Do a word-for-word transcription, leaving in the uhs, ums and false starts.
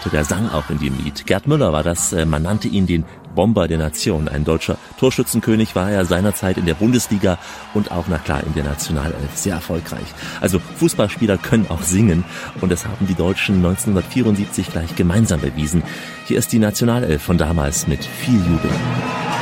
Torhüter, der sang auch in dem Lied. Gerd Müller war das, man nannte ihn den Bomber der Nation. Ein deutscher Torschützenkönig war er seinerzeit in der Bundesliga und auch, na klar, in der Nationalelf sehr erfolgreich. Also Fußballspieler können auch singen und das haben die Deutschen neunzehnhundertvierundsiebzig gleich gemeinsam bewiesen. Hier ist die Nationalelf von damals mit viel Jubel.